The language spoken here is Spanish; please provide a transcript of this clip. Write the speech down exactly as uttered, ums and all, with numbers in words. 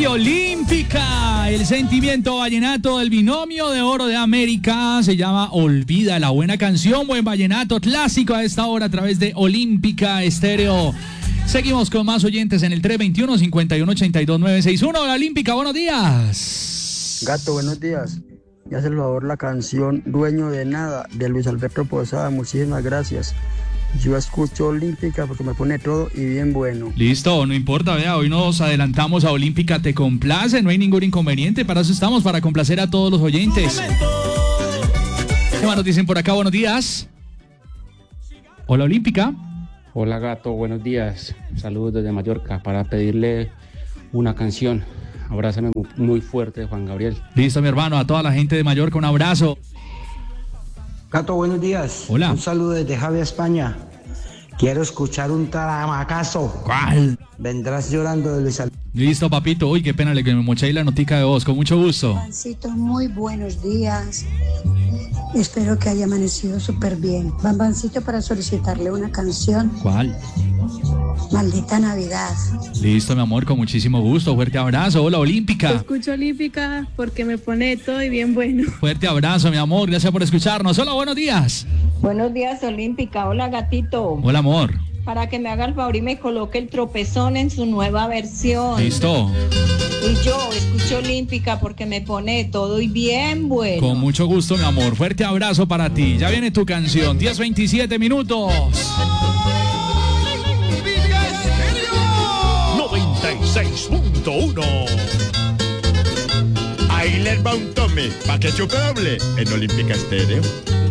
y Olímpica, el sentimiento vallenato del binomio de oro de América. Se llama Olvida, la buena canción, buen vallenato clásico a esta hora a través de Olímpica Estéreo. Seguimos con más oyentes en el tres veintiuno, cincuenta y uno, ochenta y dos, novecientos sesenta y uno. Hola Olímpica, buenos días. Gato, buenos días. Me hace el favor la canción Dueño de Nada de Luis Alberto Posada. Muchísimas gracias. Yo escucho Olímpica porque me pone todo y bien bueno. Listo, no importa, vea, hoy nos adelantamos a Olímpica, te complace, no hay ningún inconveniente, para eso estamos, para complacer a todos los oyentes. ¿Qué más nos dicen por acá? Buenos días. Hola Olímpica. Hola Gato, buenos días. Saludos desde Mallorca para pedirle una canción. Abrázame muy fuerte, Juan Gabriel. Listo, mi hermano, a toda la gente de Mallorca, un abrazo. Gato, buenos días. Hola. Un saludo desde Javier, España. Quiero escuchar un taramacazo. ¿Cuál? Vendrás llorando de Luis Alberto. Listo, papito. Uy, qué pena, le que me moché ahí la notica de voz. Con mucho gusto. Bambancito, muy buenos días. Espero que haya amanecido súper bien. Bambancito, para solicitarle una canción. ¿Cuál? Maldita Navidad. Listo, mi amor, con muchísimo gusto. Fuerte abrazo. Hola, Olímpica. Escucho Olímpica porque me pone todo y bien bueno. Fuerte abrazo, mi amor. Gracias por escucharnos. Hola, buenos días. Buenos días, Olímpica. Hola, gatito. Hola, amor. Para que me haga el favor y me coloque el tropezón en su nueva versión. Listo. Y yo escucho Olímpica porque me pone todo y bien bueno. Con mucho gusto, mi amor. Fuerte abrazo para ti. Ya viene tu canción. diez veintisiete minutos. noventa y seis punto uno. Ahí les va un tome, pa' que chupe doble en Olímpica Estéreo.